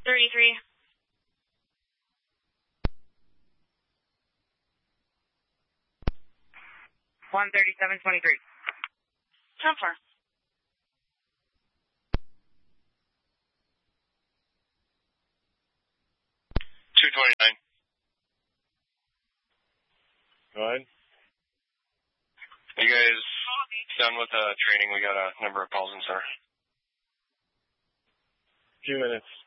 33. 137.23. 10-4. 229. Go ahead. Are you guys done with training? We got a number of calls in, sir. Few minutes.